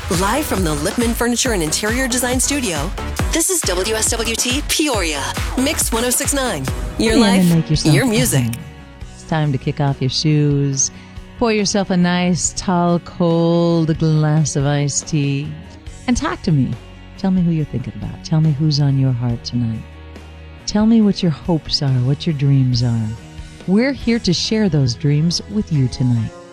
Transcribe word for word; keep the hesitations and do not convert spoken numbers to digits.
Live from the Lipman Furniture and Interior Design Studio, this is W S W T Peoria, Mix one oh six point nine. Your Come in life, and make yourself your at music. home. It's time to kick off your shoes. Pour yourself a nice, tall, cold glass of iced tea. And talk to me. Tell me who you're thinking about. Tell me who's on your heart tonight. Tell me what your hopes are, what your dreams are. We're here to share those dreams with you tonight.